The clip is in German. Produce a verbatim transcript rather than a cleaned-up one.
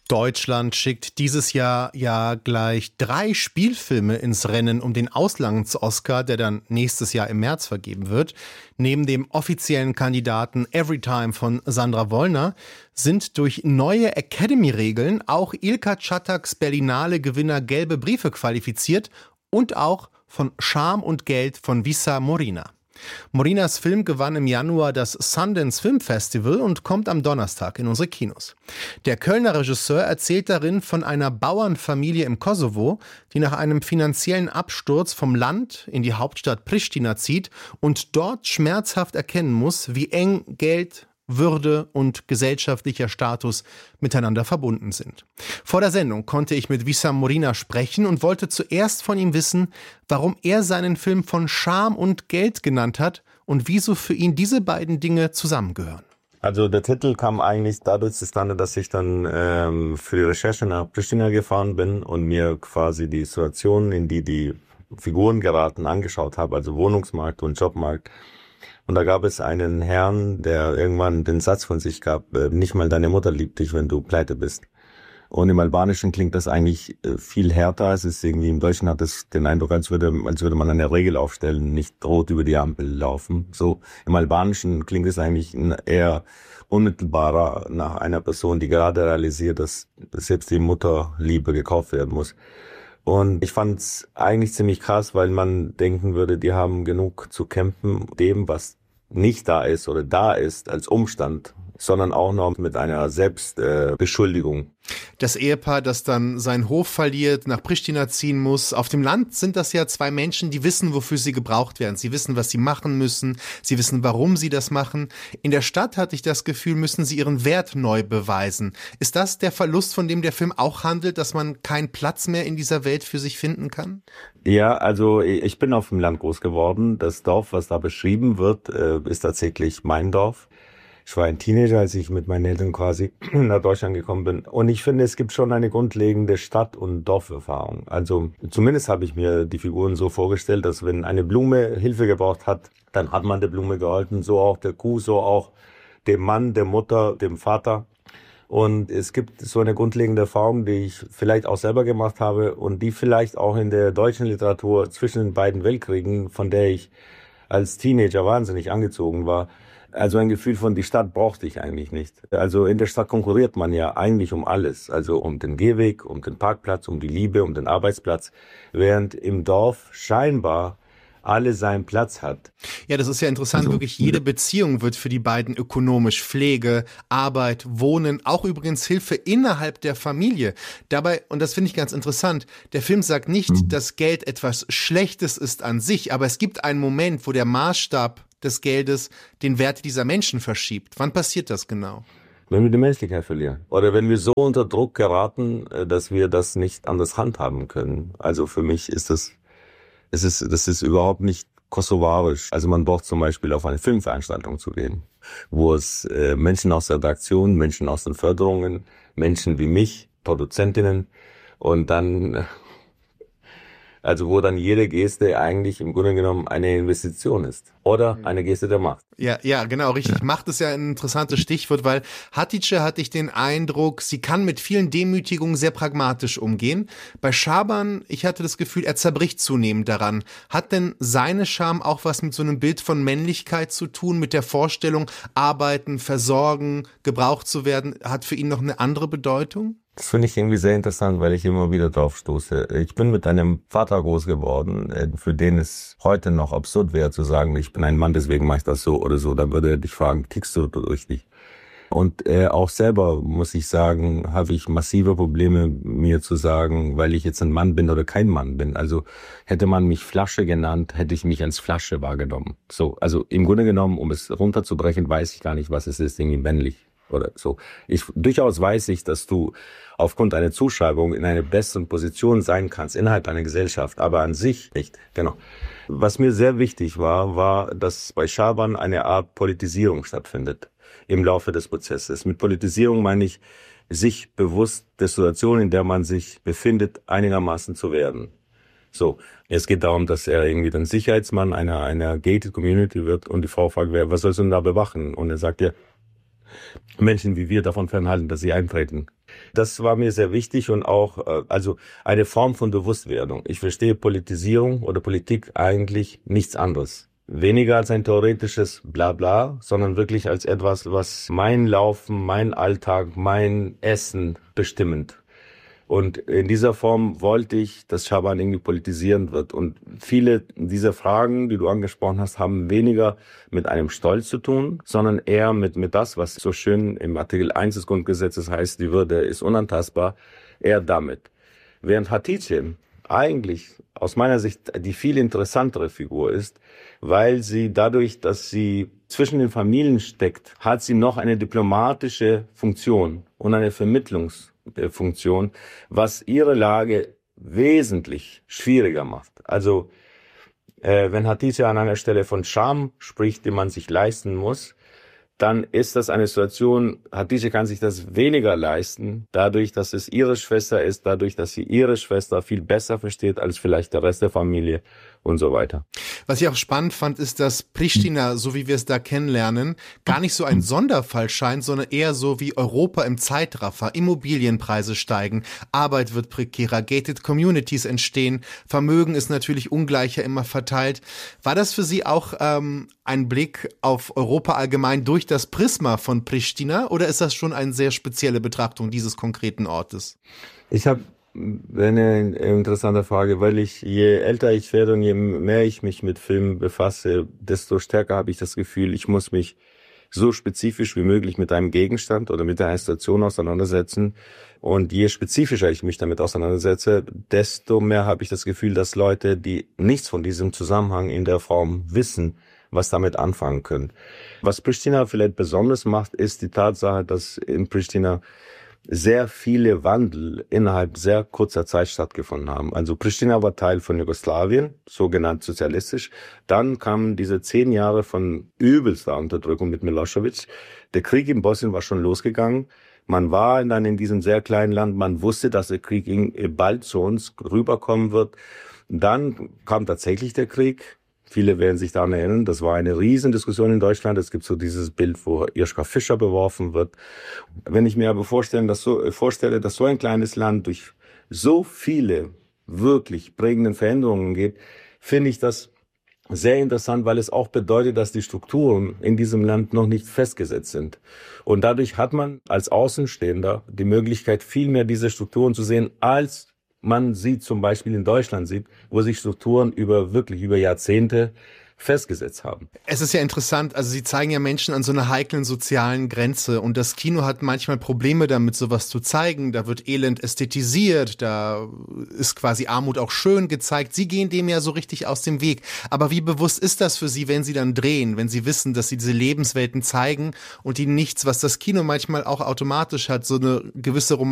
Deutschland schickt dieses Jahr ja gleich drei Spielfilme ins Rennen um den Auslands-Oscar, der dann nächstes Jahr im März vergeben wird. Neben dem offiziellen Kandidaten Everytime von Sandra Wollner sind durch neue Academy-Regeln auch Ilka Czattaks Berlinale-Gewinner Gelbe Briefe qualifiziert und auch von Scham und Geld von Vissa Morina. Morinas Film gewann im Januar das Sundance Film Festival und kommt am Donnerstag in unsere Kinos. Der Kölner Regisseur erzählt darin von einer Bauernfamilie im Kosovo, die nach einem finanziellen Absturz vom Land in die Hauptstadt Pristina zieht und dort schmerzhaft erkennen muss, wie eng Geld, Würde und gesellschaftlicher Status miteinander verbunden sind. Vor der Sendung konnte ich mit Vissa Morina sprechen und wollte zuerst von ihm wissen, warum er seinen Film von Scham und Geld genannt hat und wieso für ihn diese beiden Dinge zusammengehören. Also der Titel kam eigentlich dadurch zustande, dass ich dann ähm, für die Recherche nach Pristina gefahren bin und mir quasi die Situation, in die die Figuren geraten, angeschaut habe, also Wohnungsmarkt und Jobmarkt. Und da gab es einen Herrn, der irgendwann den Satz von sich gab, nicht mal deine Mutter liebt dich, wenn du pleite bist. Und im Albanischen klingt das eigentlich viel härter. Es ist irgendwie, im Deutschen hat es den Eindruck, als würde, als würde man eine Regel aufstellen, nicht rot über die Ampel laufen. So, im Albanischen klingt es eigentlich eher unmittelbarer nach einer Person, die gerade realisiert, dass selbst die Mutterliebe gekauft werden muss. Und ich fand's eigentlich ziemlich krass, weil man denken würde, die haben genug zu kämpfen, dem, was nicht da ist oder da ist als Umstand, sondern auch noch mit einer Selbstbeschuldigung. Äh, das Ehepaar, das dann seinen Hof verliert, nach Pristina ziehen muss. Auf dem Land sind das ja zwei Menschen, die wissen, wofür sie gebraucht werden. Sie wissen, was sie machen müssen. Sie wissen, warum sie das machen. In der Stadt hatte ich das Gefühl, müssen sie ihren Wert neu beweisen. Ist das der Verlust, von dem der Film auch handelt, dass man keinen Platz mehr in dieser Welt für sich finden kann? Ja, also ich bin auf dem Land groß geworden. Das Dorf, was da beschrieben wird, ist tatsächlich mein Dorf. Ich war ein Teenager, als ich mit meinen Eltern quasi nach Deutschland gekommen bin. Und ich finde, es gibt schon eine grundlegende Stadt- und Dorferfahrung. Also zumindest habe ich mir die Figuren so vorgestellt, dass wenn eine Blume Hilfe gebraucht hat, dann hat man der Blume geholfen. So auch der Kuh, so auch dem Mann, der Mutter, dem Vater. Und es gibt so eine grundlegende Erfahrung, die ich vielleicht auch selber gemacht habe und die vielleicht auch in der deutschen Literatur zwischen den beiden Weltkriegen, von der ich als Teenager wahnsinnig angezogen war. Also ein Gefühl von, die Stadt brauchte ich eigentlich nicht. Also in der Stadt konkurriert man ja eigentlich um alles. Also um den Gehweg, um den Parkplatz, um die Liebe, um den Arbeitsplatz. Während im Dorf scheinbar alle seinen Platz hat. Ja, das ist ja interessant. Also, wirklich jede Beziehung wird für die beiden ökonomisch. Pflege, Arbeit, Wohnen, auch übrigens Hilfe innerhalb der Familie. Dabei, und das finde ich ganz interessant, der Film sagt nicht, mhm. dass Geld etwas Schlechtes ist an sich, aber es gibt einen Moment, wo der Maßstab des Geldes den Wert dieser Menschen verschiebt. Wann passiert das genau? Wenn wir die Menschlichkeit verlieren. Oder wenn wir so unter Druck geraten, dass wir das nicht anders handhaben können. Also für mich ist das, es ist, das ist überhaupt nicht kosovarisch. Also man braucht zum Beispiel auf eine Filmveranstaltung zu gehen, wo es äh, Menschen aus der Redaktion, Menschen aus den Förderungen, Menschen wie mich, Produzentinnen und dann... Also wo dann jede Geste eigentlich im Grunde genommen eine Investition ist oder eine Geste der Macht. Ja, ja, genau, richtig. Ja. Macht ist ja ein interessantes Stichwort, weil Hatice hatte ich den Eindruck, sie kann mit vielen Demütigungen sehr pragmatisch umgehen. Bei Schaban, ich hatte das Gefühl, er zerbricht zunehmend daran. Hat denn seine Scham auch was mit so einem Bild von Männlichkeit zu tun, mit der Vorstellung, arbeiten, versorgen, gebraucht zu werden? Hat für ihn noch eine andere Bedeutung? Das finde ich irgendwie sehr interessant, weil ich immer wieder drauf stoße. Ich bin mit einem Vater groß geworden, für den es heute noch absurd wäre zu sagen, ich bin ein Mann, deswegen mache ich das so oder so. Dann würde er dich fragen, tickst du richtig? Und äh, auch selber, muss ich sagen, habe ich massive Probleme, mir zu sagen, weil ich jetzt ein Mann bin oder kein Mann bin. Also hätte man mich Flasche genannt, hätte ich mich als Flasche wahrgenommen. So, also im Grunde genommen, um es runterzubrechen, weiß ich gar nicht, was es ist, irgendwie männlich oder so. Ich durchaus weiß ich, dass du aufgrund einer Zuschreibung in einer besseren Position sein kannst innerhalb einer Gesellschaft, aber an sich nicht. Genau. Was mir sehr wichtig war, war, dass bei Schaban eine Art Politisierung stattfindet im Laufe des Prozesses. Mit Politisierung meine ich, sich bewusst der Situation, in der man sich befindet, einigermaßen zu werden. So, es geht darum, dass er irgendwie dann Sicherheitsmann einer einer gated Community wird und die Frau fragt, was sollst du denn da bewachen? Und er sagt ja, Menschen wie wir davon fernhalten, dass sie eintreten. Das war mir sehr wichtig und auch äh, also eine Form von Bewusstwerdung. Ich verstehe Politisierung oder Politik eigentlich nichts anderes. Weniger als ein theoretisches Blabla, sondern wirklich als etwas, was mein Laufen, mein Alltag, mein Essen bestimmend. Und in dieser Form wollte ich, dass Schaban irgendwie politisierend wird. Und viele dieser Fragen, die du angesprochen hast, haben weniger mit einem Stolz zu tun, sondern eher mit, mit das, was so schön im Artikel eins des Grundgesetzes heißt, die Würde ist unantastbar, eher damit. Während Hatice eigentlich aus meiner Sicht die viel interessantere Figur ist, weil sie dadurch, dass sie zwischen den Familien steckt, hat sie noch eine diplomatische Funktion und eine Vermittlungsfunktion, was ihre Lage wesentlich schwieriger macht. Also äh, wenn Hatice an einer Stelle von Scham spricht, die man sich leisten muss, dann ist das eine Situation, Hatice kann sich das weniger leisten, dadurch, dass es ihre Schwester ist, dadurch, dass sie ihre Schwester viel besser versteht als vielleicht der Rest der Familie und so weiter. Was ich auch spannend fand, ist, dass Pristina, so wie wir es da kennenlernen, gar nicht so ein Sonderfall scheint, sondern eher so wie Europa im Zeitraffer. Immobilienpreise steigen, Arbeit wird prekärer, gated communities entstehen, Vermögen ist natürlich ungleicher immer verteilt. War das für Sie auch ähm, ein Blick auf Europa allgemein durch das Prisma von Pristina oder ist das schon eine sehr spezielle Betrachtung dieses konkreten Ortes? Ich habe eine interessante Frage, weil ich, je älter ich werde und je mehr ich mich mit Filmen befasse, desto stärker habe ich das Gefühl, ich muss mich so spezifisch wie möglich mit einem Gegenstand oder mit der Situation auseinandersetzen. Und je spezifischer ich mich damit auseinandersetze, desto mehr habe ich das Gefühl, dass Leute, die nichts von diesem Zusammenhang in der Form wissen, was damit anfangen können. Was Pristina vielleicht besonders macht, ist die Tatsache, dass in Pristina sehr viele Wandel innerhalb sehr kurzer Zeit stattgefunden haben. Also Pristina war Teil von Jugoslawien, sogenannt sozialistisch. Dann kamen diese zehn Jahre von übelster Unterdrückung mit Milosevic. Der Krieg in Bosnien war schon losgegangen. Man war dann in diesem sehr kleinen Land, man wusste, dass der Krieg bald zu uns rüberkommen wird. Dann kam tatsächlich der Krieg. Viele werden sich daran erinnern, das war eine Riesendiskussion in Deutschland. Es gibt so dieses Bild, wo Joschka Fischer beworfen wird. Wenn ich mir aber vorstelle, dass so, vorstelle, dass so ein kleines Land durch so viele wirklich prägenden Veränderungen geht, finde ich das sehr interessant, weil es auch bedeutet, dass die Strukturen in diesem Land noch nicht festgesetzt sind. Und dadurch hat man als Außenstehender die Möglichkeit, viel mehr diese Strukturen zu sehen, als man sie zum Beispiel in Deutschland sieht, wo sich Strukturen über wirklich über Jahrzehnte festgesetzt haben. Es ist ja interessant, also Sie zeigen ja Menschen an so einer heiklen sozialen Grenze und das Kino hat manchmal Probleme damit, sowas zu zeigen. Da wird Elend ästhetisiert, da ist quasi Armut auch schön gezeigt. Sie gehen dem ja so richtig aus dem Weg. Aber wie bewusst ist das für Sie, wenn Sie dann drehen, wenn Sie wissen, dass Sie diese Lebenswelten zeigen und die nichts, was das Kino manchmal auch automatisch hat, so eine gewisse Romantik